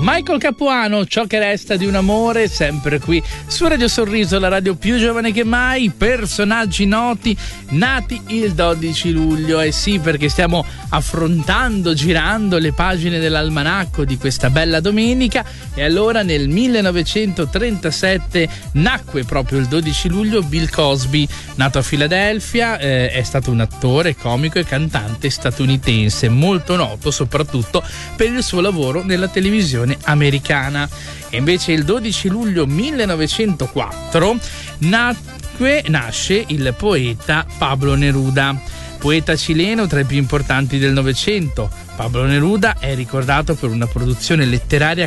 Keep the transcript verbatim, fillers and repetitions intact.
Michael Capuano, Ciò che resta di un amore, sempre qui su Radio Sorriso, la radio più giovane che mai. Personaggi noti nati il dodici luglio. Eh sì, perché stiamo affrontando, girando le pagine dell'almanacco di questa bella domenica. E allora nel millenovecentotrentasette nacque proprio il dodici luglio Bill Cosby, nato a Filadelfia. Eh, è stato un attore, comico e cantante statunitense molto noto soprattutto per il suo lavoro nella televisione americana. E invece il dodici luglio millenovecentoquattro nacque, nasce il poeta Pablo Neruda, poeta cileno tra i più importanti del Novecento. Pablo Neruda è ricordato per una produzione letteraria